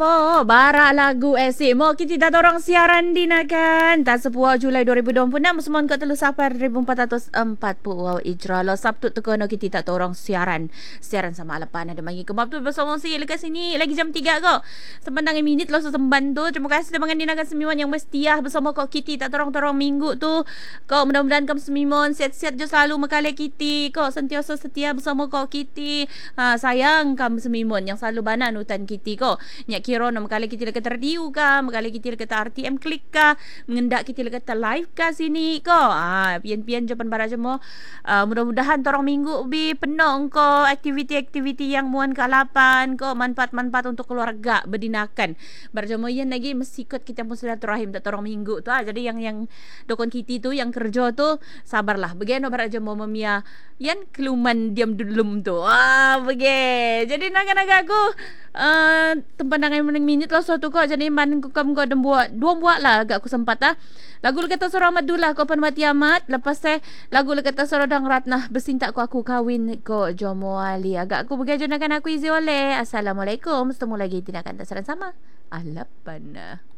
Po, bara lagu esik. Mo kita dah orang siaran di nakan. Tak sepuah Julai 2026. Semua kat telu sapar 1440. Wow, ijra lo Sabtu tu kono kita tak orang siaran. Siaran sama Alapan ada bagi kemap tu bersama si lekas sini lagi jam 3 kok. Sempandang minit lo sesemban tu. Terima kasih dengan dinakan semiwan yang mestiah bersama kok kita tak orang minggu tu. Kok mudah-mudahan kamu semiwan sihat-sihat je selalu mekale kita. Kok sentiasa setia bersama kok kita. Sayang kamu semiwan yang selalu banan hutan kita kok. Nyak kira nama kali kita dekat radio kah, kali kita dekat RTM klik kah, mengendak kita dekat live kah sini ko. Pian-pian japan bara jemo. Mudah-mudahan torong minggu bi penuh ko aktiviti-aktiviti yang muan kalapan ko, manfaat-manfaat untuk keluarga berdinakan. Bara jemo yan lagi mesti ikut kita pun silaturahim tak torong minggu tu. Jadi yang dokon kita tu yang kerja tu sabarlah. Begeno bara jemo memia yan keluman diam dulum tu. Bege. Jadi naga-naga aku tempat menang minit lah suatu kau jadi man kau ada buat dua buat lah agak aku sempat lagu kata Surah Madullah kau penmati amat lepas lagu kata Surah Dang Ratnah bersinta aku kawin ko Jomo Ali agak aku begajunakan aku izi oleh. Assalamualaikum, setemu lagi tindakan terserah sama Alapan.